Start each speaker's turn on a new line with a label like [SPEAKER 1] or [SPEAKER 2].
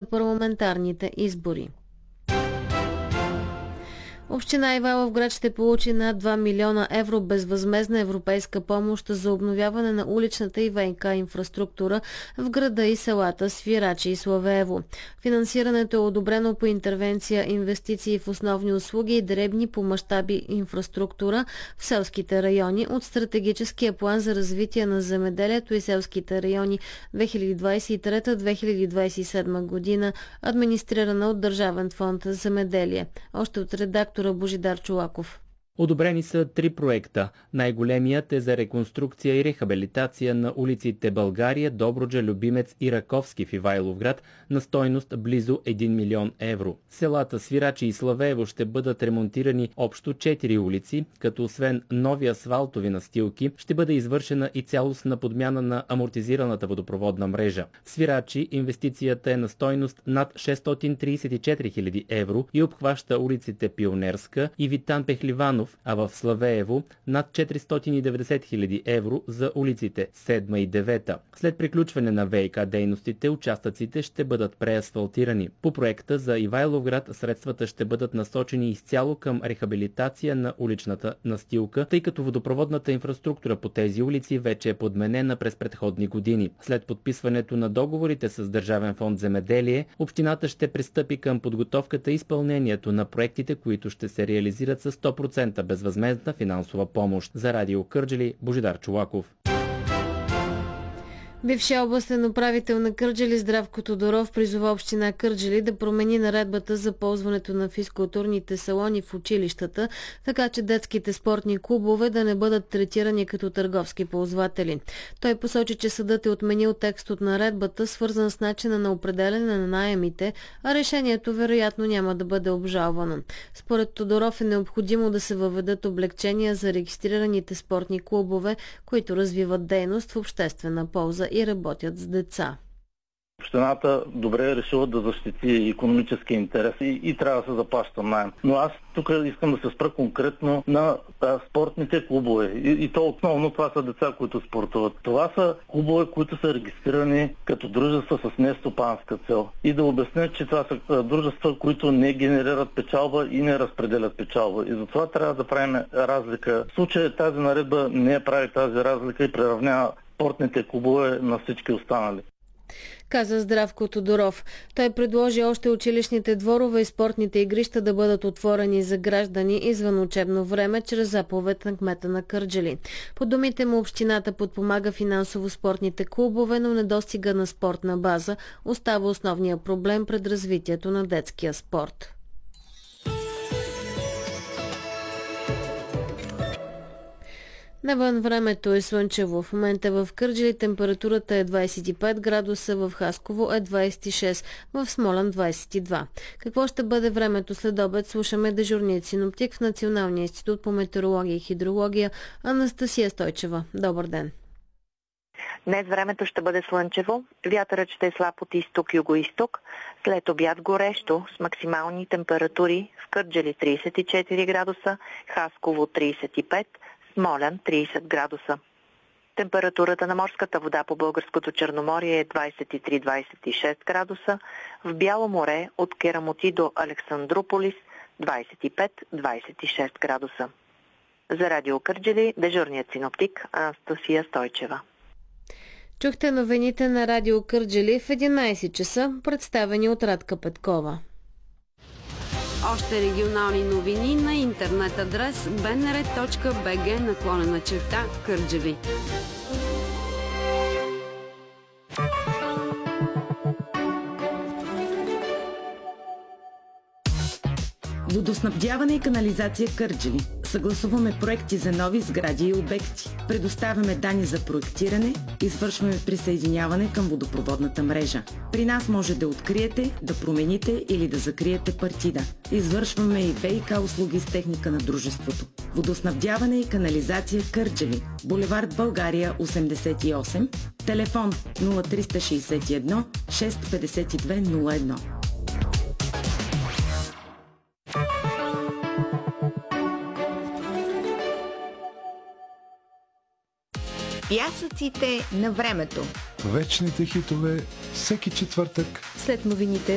[SPEAKER 1] парламентарните избори. Община Ивайловград ще получи над 2 милиона евро безвъзмездна европейска помощ за обновяване на уличната и ВиК инфраструктура в града и селата Свирачи и Славеево. Финансирането е одобрено по интервенция инвестиции в основни услуги и дребни по мащаби инфраструктура в селските райони от стратегическия план за развитие на земеделието и селските райони 2023-2027 година, администрирана от Държавен фонд Земеделие. Още от редактор Божидар Чолаков.
[SPEAKER 2] Одобрени са 3 проекта. Най-големият е за реконструкция и рехабилитация на улиците България, Добруджа, Любимец и Раковски в Ивайловград на стойност близо 1 милион евро. Селата Свирачи и Славеево ще бъдат ремонтирани общо 4 улици, като освен нови асфалтови настилки, ще бъде извършена и цялостна подмяна на амортизираната водопроводна мрежа. В Свирачи инвестицията е на стойност над 634 000 евро и обхваща улиците Пионерска и Витан Пехливанов, а в Славеево над 490 000 евро за улиците 7 и 9. След приключване на ВиК дейностите, участъците ще бъдат преасфалтирани. По проекта за Ивайловград средствата ще бъдат насочени изцяло към рехабилитация на уличната настилка, тъй като водопроводната инфраструктура по тези улици вече е подменена през предходни години. След подписването на договорите с Държавен фонд Земеделие, общината ще пристъпи към подготовката и изпълнението на проектите, които ще се реализират с 100% безвъзмездна финансова помощ. За Радио Кърджали, Божидар Чолаков.
[SPEAKER 1] Бившият областен управител на Кърджали Здравко Тодоров призова община Кърджали да промени наредбата за ползването на физкултурните салони в училищата, така че детските спортни клубове да не бъдат третирани като търговски ползватели. Той посочи, че съдът е отменил текст от наредбата, свързан с начина на определяне на наемите, а решението вероятно няма да бъде обжалвано. Според Тодоров е необходимо да се въведат облекчения за регистрираните спортни клубове, които развиват дейност в обществена полза и работят с деца.
[SPEAKER 3] Общината добре е решила да защити икономически интерес и трябва да се заплаща наем. Но аз тук искам да се спра конкретно на спортните клубове. И то основно това са деца, които спортуват. Това са клубове, които са регистрирани като дружества с нестопанска цел. И да обясня, че това са дружества, които не генерират печалба и не разпределят печалба. И затова трябва да правим разлика. В случая тази наредба не прави тази разлика и приравнява спортните клубове на всички останали,
[SPEAKER 1] каза Здравко Тодоров. Той предложи още училищните дворове и спортните игрища да бъдат отворени за граждани извън учебно време чрез заповед на кмета на Кърджали. По думите му, общината подпомага финансово спортните клубове, но недостига на спортна база остава основния проблем пред развитието на детския спорт. Навън времето е слънчево. В момента в Кърджали температурата е 25 градуса, в Хасково е 26, в Смолян 22. Какво ще бъде времето след обед, слушаме дежурният синоптик в Националния институт по метеорология и хидрология Анастасия Стойчева. Добър ден!
[SPEAKER 4] Днес времето ще бъде слънчево, вятърът ще е слаб от изток-юго-исток, след обяд горещо с максимални температури в Кърджали 34 градуса, Хасково 35, Смолян 30 градуса. Температурата на морската вода по българското Черноморие е 23-26 градуса, в Бяло море от Керамоти до Александруполис 25-26 градуса. За Радио Кърджали, дежурният синоптик Анастасия Стойчева.
[SPEAKER 1] Чухте новините на Радио Кърджали в 11 часа, представени от Радка Петкова.
[SPEAKER 5] Още регионални новини на интернет адрес bnr.bg/Кърджали.
[SPEAKER 6] Водоснабдяване и канализация Кърджали. Съгласуваме проекти за нови сгради и обекти. Предоставяме данни за проектиране, извършваме присъединяване към водопроводната мрежа. При нас може да откриете, да промените или да закриете партида. Извършваме и ВиК услуги с техника на дружеството. Водоснабдяване и канализация Кърджали. Булевард България 88, телефон 0361 652 01.
[SPEAKER 7] Пясъците на времето.
[SPEAKER 8] Вечните хитове всеки четвъртък
[SPEAKER 1] след новините